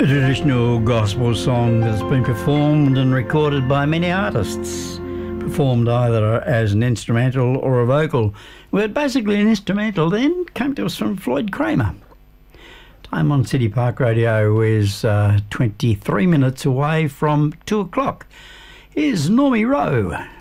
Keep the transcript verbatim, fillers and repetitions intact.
A traditional gospel song that's been performed and recorded by many artists, performed either as an instrumental or a vocal. But basically an instrumental then came to us from Floyd Kramer. Time on City Park Radio is uh, twenty-three minutes away from two o'clock. Here's Normie Rowe.